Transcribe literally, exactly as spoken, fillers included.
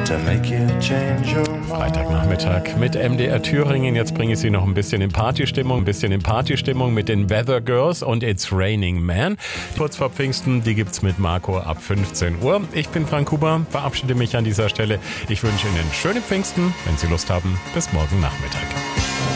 to make you change your mind. Freitagnachmittag mit M D R Thüringen. Jetzt bringe ich Sie noch ein bisschen in Partystimmung, ein bisschen in Partystimmung mit den Weather Girls und It's Raining Man. Kurz vor Pfingsten, die gibt's mit Marco ab fünfzehn Uhr. Ich bin Frank Huber, verabschiede mich an dieser Stelle. Ich wünsche Ihnen schöne Pfingsten. Wenn Sie Lust haben, bis morgen Nachmittag.